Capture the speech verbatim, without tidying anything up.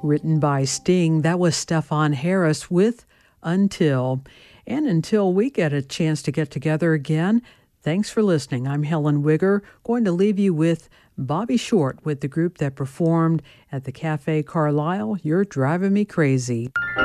written by Sting. That was Stefan Harris with Until. And until we get a chance to get together again, thanks for listening. I'm Helen Wigger, going to leave you with Bobby Short with the group that performed at the Cafe Carlisle, You're Driving Me Crazy.